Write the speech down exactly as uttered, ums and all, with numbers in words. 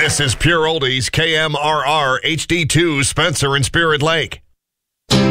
This is Pure Oldies, K M R R H D two, Spencer and Spirit Lake.